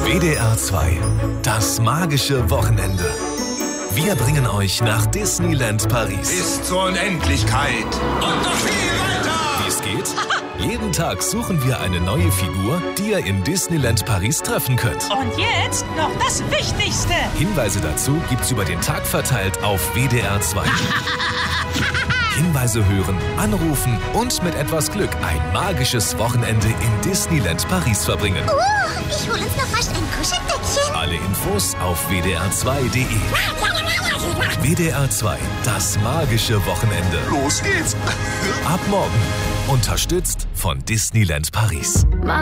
WDR 2. Das magische Wochenende. Wir bringen euch nach Disneyland Paris. Bis zur Unendlichkeit. Und noch viel weiter. Wie es geht? Jeden Tag suchen wir eine neue Figur, die ihr in Disneyland Paris treffen könnt. Und jetzt noch das Wichtigste. Hinweise dazu gibt's über den Tag verteilt auf WDR 2. Hinweise hören, anrufen und mit etwas Glück ein magisches Wochenende in Disneyland Paris verbringen. Ich hol uns noch fast ein Kuscheldeckchen. Alle Infos auf wdr2.de. WDR 2, das magische Wochenende. Los geht's. Ab morgen. Unterstützt von Disneyland Paris.